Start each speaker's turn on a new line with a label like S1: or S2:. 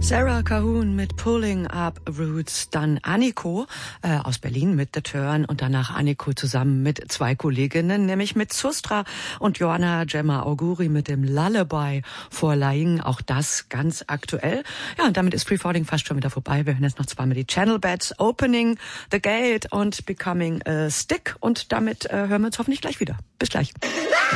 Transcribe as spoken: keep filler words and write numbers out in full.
S1: Sarah Cahoon mit Pulling Up Roots, dann Anniko äh, aus Berlin mit The Turn und danach Anniko zusammen mit zwei Kolleginnen, nämlich mit Sustra und Joanna Gemma Auguri mit dem Lullaby for Lying, auch das ganz aktuell. Ja, und damit ist Free Falling fast schon wieder vorbei. Wir hören jetzt noch zweimal die Channel Bats, Opening the Gate und Becoming a Stick und damit äh, hören wir uns hoffentlich gleich wieder. Bis gleich.